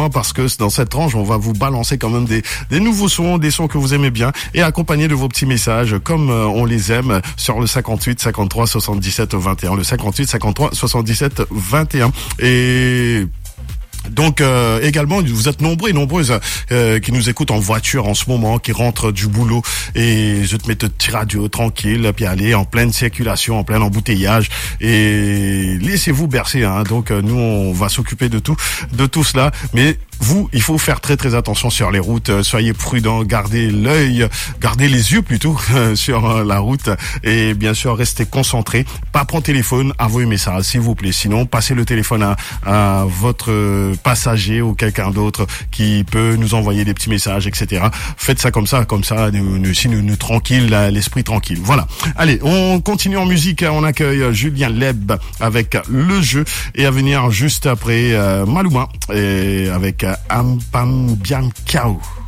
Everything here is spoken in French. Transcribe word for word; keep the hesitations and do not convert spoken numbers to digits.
hein, parce que dans cette tranche, on va vous balancer quand même des, des nouveaux sons, des sons que vous aimez bien, et accompagner de vos petits messages comme euh, on les aime sur le cinquante-huit cinquante-trois soixante-dix-sept vingt et un, le cinquante-huit cinquante-trois soixante-dix-sept vingt et un. Et donc euh, également, vous êtes nombreux et nombreuses euh, qui nous écoutent en voiture en ce moment, qui rentrent du boulot et je te mets te petit radio tranquille, puis aller en pleine circulation, en plein embouteillage, et laissez-vous bercer. Hein. Donc euh, nous, on va s'occuper de tout, de tout cela, mais vous, il faut faire très très attention sur les routes. Soyez prudents, gardez l'œil, gardez les yeux plutôt sur la route, et bien sûr restez concentrés. Pas prendre téléphone, envoyez un message s'il vous plaît. Sinon, passez le téléphone à, à votre passager ou quelqu'un d'autre qui peut nous envoyer des petits messages, et cetera. Faites ça comme ça, comme ça, nous, nous, si nous, nous tranquille, l'esprit tranquille. Voilà. Allez, on continue en musique. On accueille Julien Leb avec Le Jeu, et à venir juste après euh, Maluma et avec Am Pam Bian Cao.